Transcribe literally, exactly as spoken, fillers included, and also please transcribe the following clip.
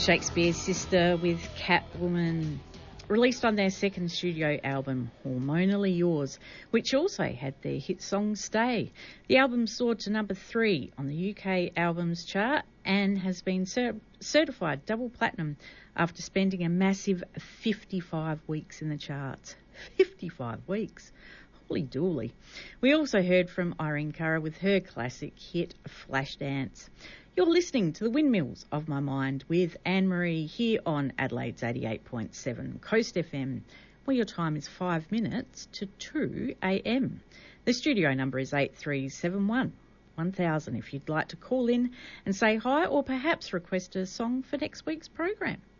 Shakespeare's Sister with Catwoman, released on their second studio album, Hormonally Yours, which also had their hit song Stay. The album soared to number three on the U K albums chart and has been cer- certified double platinum after spending a massive fifty-five weeks in the charts. fifty-five weeks. Holy dooly. We also heard from Irene Cara with her classic hit Flashdance. You're listening to the Windmills of My Mind with Anne-Marie here on Adelaide's eighty-eight point seven Coast F M, where your time is five minutes to two a.m. The studio number is eight three seven one one thousand if you'd like to call in and say hi or perhaps request a song for next week's program.